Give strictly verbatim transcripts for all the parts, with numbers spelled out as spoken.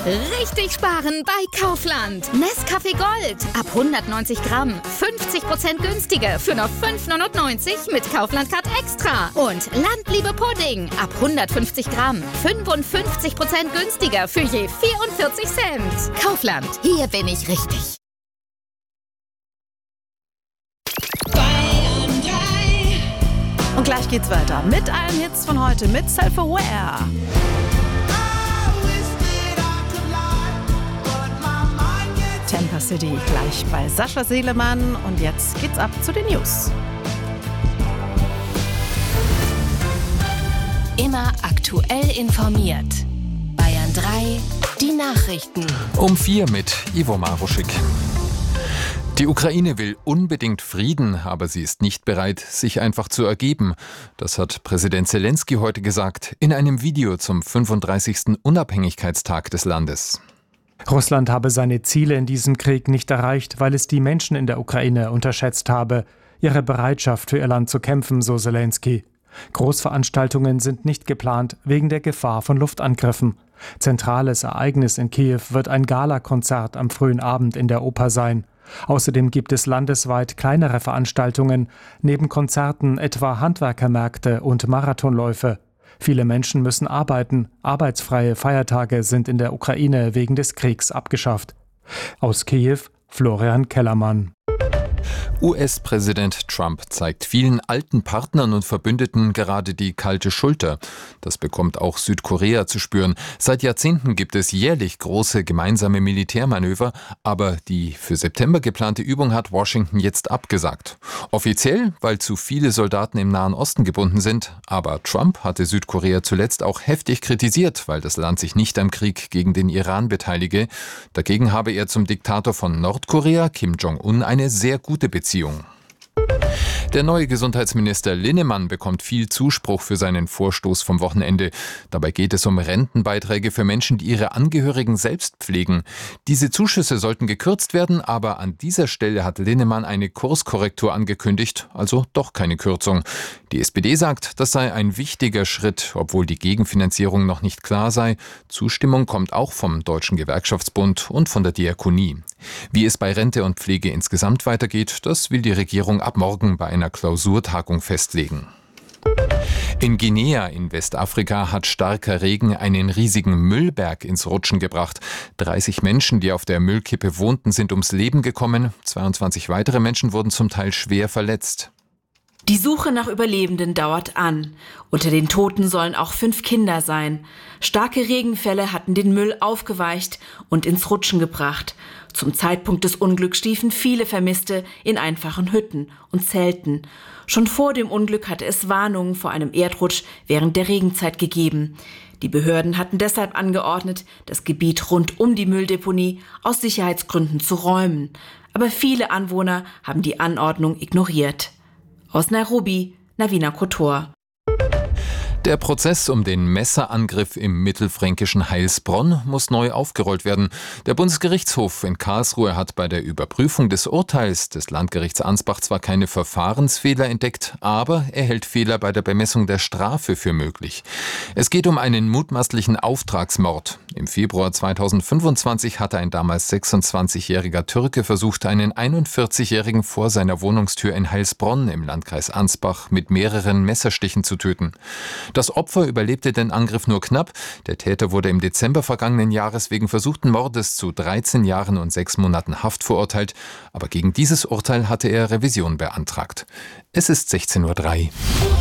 Richtig sparen bei Kaufland. Nescafé Gold ab hundertneunzig Gramm. fünfzig Prozent günstiger für nur fünf neunundneunzig mit Kaufland Card Extra. Und Landliebe Pudding ab hundertfünfzig Gramm. fünfundfünfzig Prozent günstiger für je vierundvierzig Cent. Kaufland, hier bin ich richtig. Und gleich geht's weiter mit allen Hits von heute mit Self-Aware. Temper City gleich bei Sascha Selemann und jetzt geht's ab zu den News. Immer aktuell informiert. Bayern drei, die Nachrichten. Um vier mit Ivo Maruschik. Die Ukraine will unbedingt Frieden, aber sie ist nicht bereit, sich einfach zu ergeben. Das hat Präsident Selenskyj heute gesagt in einem Video zum fünfunddreißigsten Unabhängigkeitstag des Landes. Russland habe seine Ziele in diesem Krieg nicht erreicht, weil es die Menschen in der Ukraine unterschätzt habe. Ihre Bereitschaft für ihr Land zu kämpfen, so Selenskyj. Großveranstaltungen sind nicht geplant, wegen der Gefahr von Luftangriffen. Zentrales Ereignis in Kiew wird ein Galakonzert am frühen Abend in der Oper sein. Außerdem gibt es landesweit kleinere Veranstaltungen, neben Konzerten etwa Handwerkermärkte und Marathonläufe. Viele Menschen müssen arbeiten, arbeitsfreie Feiertage sind in der Ukraine wegen des Kriegs abgeschafft. Aus Kiew, Florian Kellermann. U S-Präsident Trump zeigt vielen alten Partnern und Verbündeten gerade die kalte Schulter. Das bekommt auch Südkorea zu spüren. Seit Jahrzehnten gibt es jährlich große gemeinsame Militärmanöver, aber die für September geplante Übung hat Washington jetzt abgesagt. Offiziell, weil zu viele Soldaten im Nahen Osten gebunden sind, aber Trump hatte Südkorea zuletzt auch heftig kritisiert, weil das Land sich nicht am Krieg gegen den Iran beteilige. Dagegen habe er zum Diktator von Nordkorea, Kim Jong-un, eine sehr gute Beziehung. Der neue Gesundheitsminister Linnemann bekommt viel Zuspruch für seinen Vorstoß vom Wochenende. Dabei geht es um Rentenbeiträge für Menschen, die ihre Angehörigen selbst pflegen. Diese Zuschüsse sollten gekürzt werden, aber an dieser Stelle hat Linnemann eine Kurskorrektur angekündigt, also doch keine Kürzung. Die S P D sagt, das sei ein wichtiger Schritt, obwohl die Gegenfinanzierung noch nicht klar sei. Zustimmung kommt auch vom Deutschen Gewerkschaftsbund und von der Diakonie. Wie es bei Rente und Pflege insgesamt weitergeht, das will die Regierung ab morgen bei einer Klausurtagung festlegen. In Guinea in Westafrika hat starker Regen einen riesigen Müllberg ins Rutschen gebracht. dreißig Menschen, die auf der Müllkippe wohnten, sind ums Leben gekommen. zweiundzwanzig weitere Menschen wurden zum Teil schwer verletzt. Die Suche nach Überlebenden dauert an. Unter den Toten sollen auch fünf Kinder sein. Starke Regenfälle hatten den Müll aufgeweicht und ins Rutschen gebracht. Zum Zeitpunkt des Unglücks schliefen viele Vermisste in einfachen Hütten und Zelten. Schon vor dem Unglück hatte es Warnungen vor einem Erdrutsch während der Regenzeit gegeben. Die Behörden hatten deshalb angeordnet, das Gebiet rund um die Mülldeponie aus Sicherheitsgründen zu räumen. Aber viele Anwohner haben die Anordnung ignoriert. Aus Nairobi, Navina Kotor. Der Prozess um den Messerangriff im mittelfränkischen Heilsbronn muss neu aufgerollt werden. Der Bundesgerichtshof in Karlsruhe hat bei der Überprüfung des Urteils des Landgerichts Ansbach zwar keine Verfahrensfehler entdeckt, aber er hält Fehler bei der Bemessung der Strafe für möglich. Es geht um einen mutmaßlichen Auftragsmord. Im Februar zweitausendfünfundzwanzig hatte ein damals sechsundzwanzigjähriger Türke versucht, einen einundvierzigjährigen vor seiner Wohnungstür in Heilsbronn im Landkreis Ansbach mit mehreren Messerstichen zu töten. Das Opfer überlebte den Angriff nur knapp. Der Täter wurde im Dezember vergangenen Jahres wegen versuchten Mordes zu dreizehn Jahren und sechs Monaten Haft verurteilt. Aber gegen dieses Urteil hatte er Revision beantragt. Es ist sechzehn Uhr drei.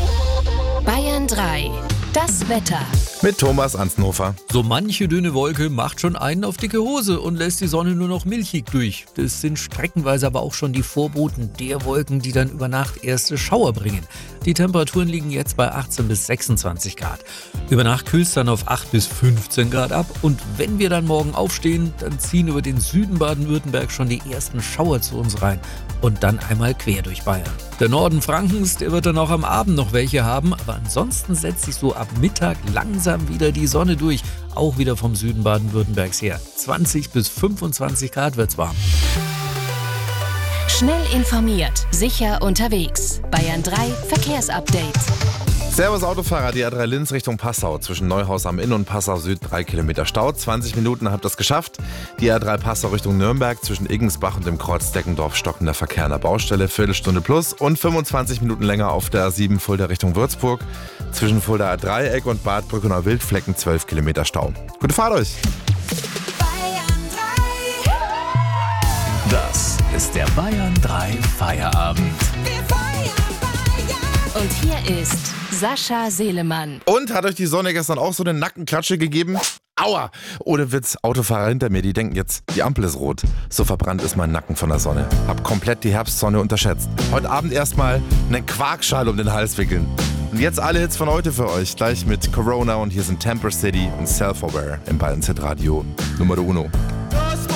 Bayern drei. Das Wetter. Mit Thomas Ansnofer. So manche dünne Wolke macht schon einen auf dicke Hose und lässt die Sonne nur noch milchig durch. Das sind streckenweise aber auch schon die Vorboten der Wolken, die dann über Nacht erste Schauer bringen. Die Temperaturen liegen jetzt bei achtzehn bis sechsundzwanzig Grad. Über Nacht kühlt es dann auf acht bis fünfzehn Grad ab. Und wenn wir dann morgen aufstehen, dann ziehen über den Süden Baden-Württemberg schon die ersten Schauer zu uns rein. Und dann einmal quer durch Bayern. Der Norden Frankens, der wird dann auch am Abend noch welche haben. Aber ansonsten setzt sich so ab Mittag langsam wieder die Sonne durch. Auch wieder vom Süden Baden-Württembergs her. zwanzig bis fünfundzwanzig Grad wird's warm. Schnell informiert, sicher unterwegs. Bayern drei Verkehrsupdate. Servus Autofahrer, die A drei Linz Richtung Passau. Zwischen Neuhaus am Inn und Passau Süd drei Kilometer Stau. zwanzig Minuten habt ihr es geschafft. Die A drei Passau Richtung Nürnberg zwischen Iggensbach und dem Kreuz Deckendorf stockender Verkehr an der Baustelle. Viertelstunde plus und fünfundzwanzig Minuten länger auf der A sieben Fulda Richtung Würzburg. Zwischen Fulda Dreieck und Bad Brückener Wildflecken zwölf Kilometer Stau. Gute Fahrt euch! Das ist der Bayern drei Feierabend. Und hier ist Sascha Selemann. Und hat euch die Sonne gestern auch so eine Nackenklatsche gegeben? Aua! Ohne Witz, Autofahrer hinter mir, die denken jetzt, die Ampel ist rot. So verbrannt ist mein Nacken von der Sonne. Hab komplett die Herbstsonne unterschätzt. Heute Abend erstmal einen Quarkschal um den Hals wickeln. Und jetzt alle Hits von heute für euch. Gleich mit Corona und hier sind Temper City und Self-Aware im Bayern Z Radio Numero Uno.